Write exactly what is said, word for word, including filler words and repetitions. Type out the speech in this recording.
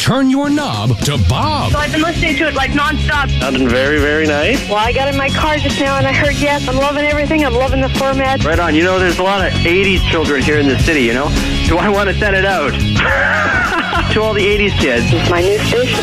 turn your knob to Bob. So I've been listening to it like nonstop. Sounding very, very nice. Well, I got in my car just now and I heard yes. I'm loving everything. I'm loving the format. Right on. You know, there's a lot of eighties children here in the city, you know? Do I want to send it out? To all the eighties kids. It's my new station.